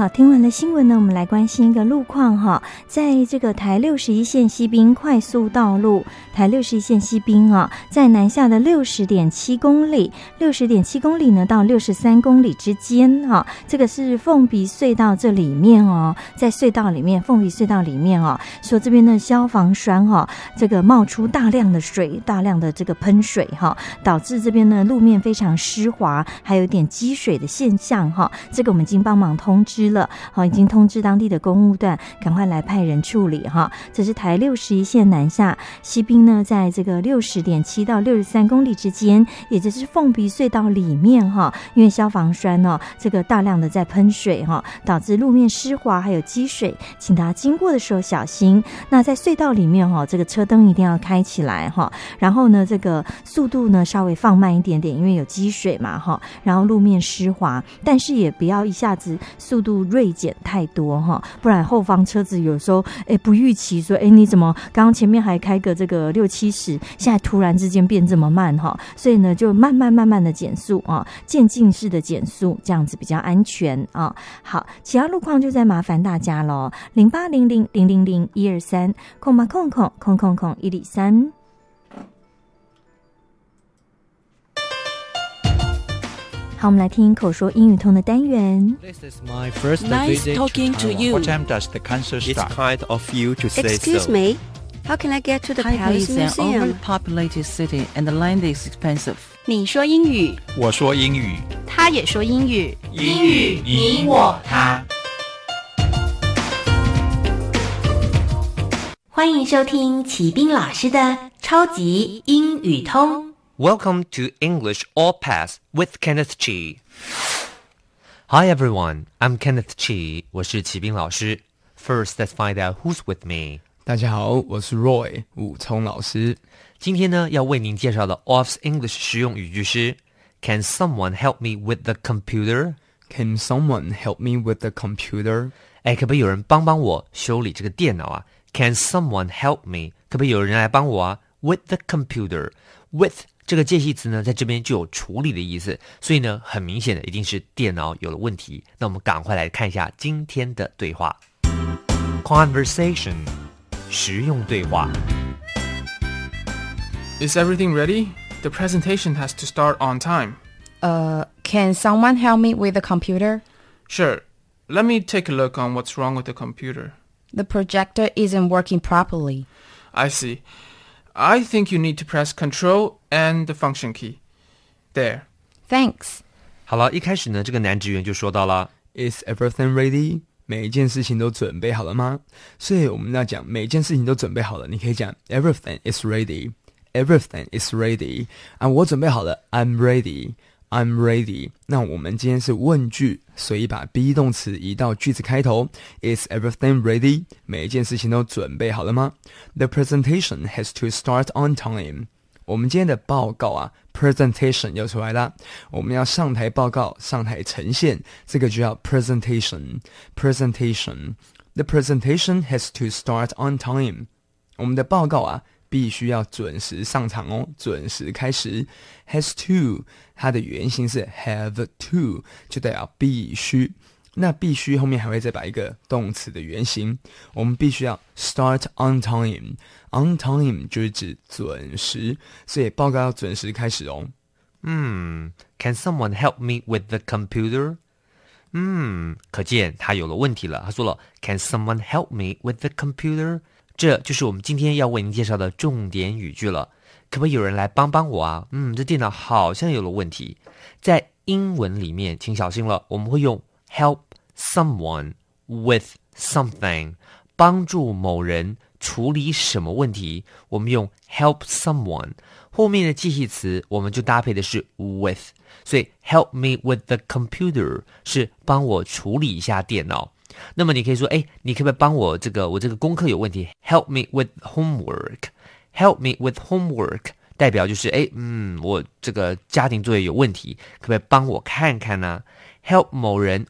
好，听完了新闻呢，我们来关心一个路况哈，在这个台61线西滨快速道路，台61线西滨啊，在南下的60.7公里，60.7公里呢到63公里之间哈，这个是凤鼻隧道这里面哦，在隧道里面，凤鼻隧道里面哦，说这边的消防栓哈，这个冒出大量的水，大量的这个喷水哈，导致这边呢路面非常湿滑，还有一点积水的现象哈，这个我们已经帮忙通知了，好，已经通知当地的公务段，赶快来派人处理哈。这是台61线南下西滨呢，在这个60.7到63公里之间，也就是凤鼻隧道里面哈，因为消防栓呢，这个大量的在喷水哈，导致路面湿滑还有积水，请大家经过的时候小心。那在隧道里面哈，这个车灯一定要开起来哈，然后呢，这个速度呢稍微放慢一点点，因为有积水嘛哈，然后路面湿滑，但是也不要一下子速度锐减太多哈，不然后方车子有时候不预期说你怎么刚刚前面还开个这个60-70，现在突然之间变这么慢哈，所以呢就慢慢的减速啊，渐进式的减速，这样子比较安全啊。好，其他路况就再麻烦大家咯，0800000123，0800000123。好，我们来听口说英语通的单元。 This is my first Nice visit talking to you. What time does the concert It's start? kind of you to say Excuse so. me, how can I get to the Taipei Palace is an Museum? overpopulated city and the land is expensive. 你说英语， 我说英语， 他也说英语， 英语你我他。 欢迎收听齐斌老师的超级英语通。 Welcome to English All Pass with Kenneth Chi. Hi everyone, I'm Kenneth Chi. 我是齐斌老师。First, let's find out who's with me. 大家好，我是 Roy 武聪老师。 今天呢，要为您介绍的 OFS English 实用语句是 Can someone help me with the computer? Can someone help me with the computer? 可不可以有人帮我修理这个电脑啊？ Can someone help me? 可不可以有人来帮我啊？ With the computer. With 这个介系词呢，在这边就有处理的意思，所以呢，很明显的一定是电脑有了问题。那我们赶快来看一下今天的对话。Conversation 实用对话。 Is everything ready? The presentation has to start on time. Can someone help me with the computer? Sure. Let me take a look on what's wrong with the computer. The projector isn't working properly. I see. I think you need to press Control and the function key. There. Thanks. 好了，一开始呢，这个男职员就说到了 Is everything ready? 每一件事情都准备好了吗？所以我们要讲每一件事情都准备好了，你可以讲 Everything is ready. Everything is ready. 啊，我准备好了 I'm ready. I'm ready. 那我们今天是问句，所以把 be 动词移到句子开头。Is everything ready? 每一件事情都准备好了吗？ The presentation has to start on time. 我们今天的报告啊 presentation 又出来了，我们要上台报告，上台呈现，这个就叫 presentation. The presentation has to start on time. 我们的报告啊必须要准时上场哦，准时开始。Has to 它的原型是 have to， 就代表必须。那必须后面还会再摆一个动词的原型，我们必须要 start on time. On time 就是指准时，所以报告要准时开始哦。 Can someone help me with the computer? 可见他有了问题了。他说了 Can someone help me with the computer? 这就是我们今天要为您介绍的重点语句了。可不可以有人来帮我啊？这电脑好像有了问题。在英文里面，请小心了，我们会用 help someone with something， 帮助某人处理什么问题，我们用 help someone， 后面的介系词我们就搭配的是 with， 所以 help me with the computer 是帮我处理一下电脑。那么你可以说，你可不可以帮我这个功课有问题 ？Help me with homework. Help me with homework 代表就是我这个家庭作业有问题，可不可以帮我看看呢？Help 某人